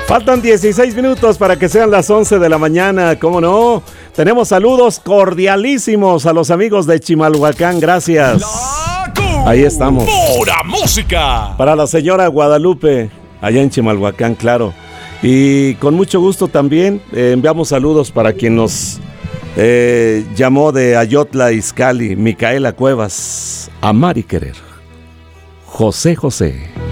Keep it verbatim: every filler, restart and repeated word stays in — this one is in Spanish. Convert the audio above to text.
Faltan dieciséis minutos para que sean las once de la mañana, ¿cómo no? Tenemos saludos cordialísimos a los amigos de Chimalhuacán, gracias. Ahí estamos. ¡Pura música! Para la señora Guadalupe, allá en Chimalhuacán, claro. Y con mucho gusto también eh, enviamos saludos para quien nos eh, llamó de Ayotla, Izcalli, Micaela Cuevas, Amar y Querer, José José.